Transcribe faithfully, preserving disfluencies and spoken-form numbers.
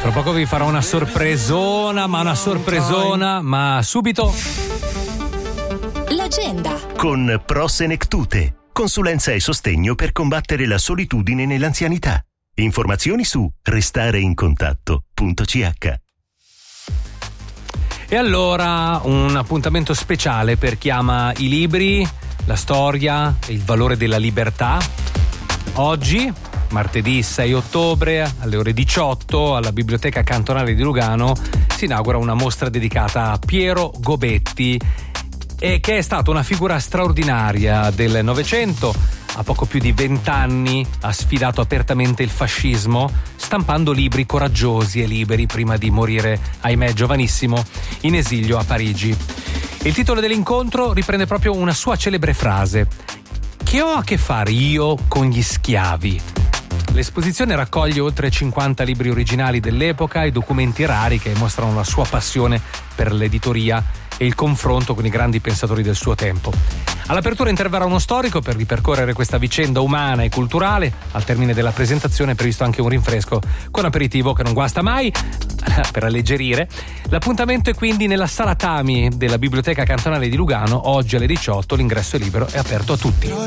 Tra poco vi farò una sorpresona, ma una sorpresona, ma subito l'agenda con Prosenectute, consulenza e sostegno per combattere la solitudine nell'anzianità. Informazioni su restareincontatto punto c h. E allora un appuntamento speciale per chi ama i libri, la storia e il valore della libertà. Oggi, martedì sei ottobre, alle ore diciotto, alla Biblioteca Cantonale di Lugano si inaugura una mostra dedicata a Piero Gobetti, e che è stata una figura straordinaria del Novecento. A poco più di vent'anni ha sfidato apertamente il fascismo, stampando libri coraggiosi e liberi prima di morire, ahimè giovanissimo, in esilio a Parigi. Il titolo dell'incontro riprende proprio una sua celebre frase: "Che ho a che fare io con gli schiavi?". L'esposizione raccoglie oltre cinquanta libri originali dell'epoca e documenti rari che mostrano la sua passione per l'editoria e il confronto con i grandi pensatori del suo tempo. All'apertura interverrà uno storico per ripercorrere questa vicenda umana e culturale. Al termine della presentazione è previsto anche un rinfresco con aperitivo che non guasta mai per alleggerire. L'appuntamento è quindi nella Sala Tami della Biblioteca Cantonale di Lugano, oggi alle diciotto. L'ingresso è libero e aperto a tutti.